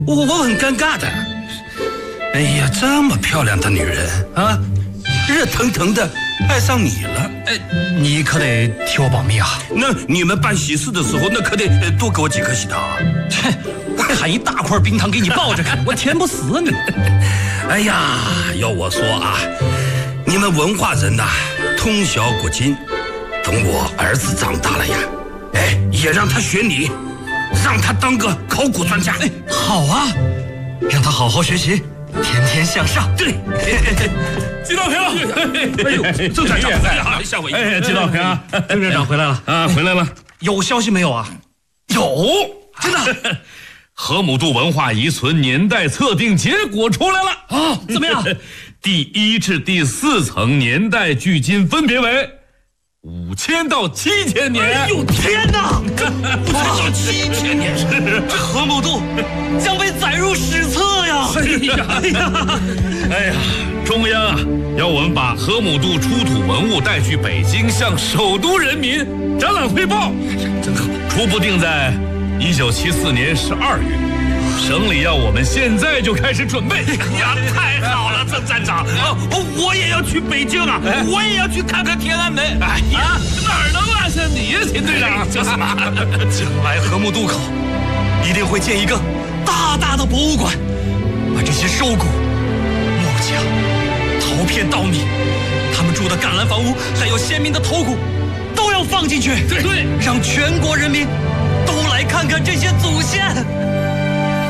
我很尴尬的。哎呀，这么漂亮的女人啊，热腾腾的爱上你了。 你可得替我保密啊。 那你们办喜事的时候，那可得多给我几颗喜糖啊。 我砍一大块冰糖给你抱着看，我甜不死你。 哎呀，要我说啊，你们文化人呐，通晓古今。等我儿子长大了呀，也让他学你，让他当个考古专家。 好啊，让他好好学习，天天向上。 对， 季道平， 哎呦，郑站长来了，吓我一跳。 季道平啊， 郑站长回来了啊，回来了。 有消息没有啊？ 有， 真的。 河姆渡文化遗存年代测定结果出来了啊，怎么样？ 第1至第4层年代距今分别为5000到7000年。 哎呦天哪 ！5000到7000年， 这河姆渡将被载入史册呀！ 哎呀，中央啊，要我们把河姆渡出土文物带去北京，向首都人民展览汇报。 真好， 初步定在1974年12月。省里要我们现在就开始准备。 呀，太好了，郑站长，我也要去北京啊，我也要去看看天安门。 哎呀，哪儿能完成你呀，秦队长？ 就是嘛， 将来河姆渡口一定会建一个大大的博物馆，把这些兽骨、木匠、陶片、稻米，他们住的橄榄房屋，还有先民的头骨，都要放进去。 对， 让全国人民都来看看这些祖先。